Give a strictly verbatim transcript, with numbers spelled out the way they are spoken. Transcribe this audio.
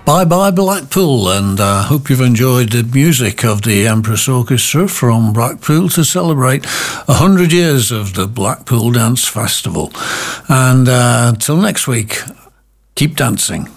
Bye bye Blackpool, and I uh, hope you've enjoyed the music of the Empress Orchestra from Blackpool to celebrate one hundred years of the Blackpool Dance Festival. And uh, till next week, keep dancing.